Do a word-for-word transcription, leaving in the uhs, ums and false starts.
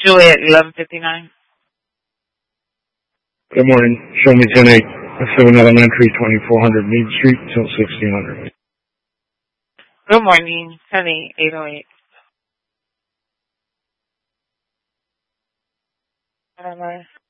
Juliet, eleven fifty-nine. Good morning. Show me ten eight. seven Elementary, twenty-four hundred Mead Street, till sixteen hundred. Good morning. ten eight, eight oh eight. Bye-bye.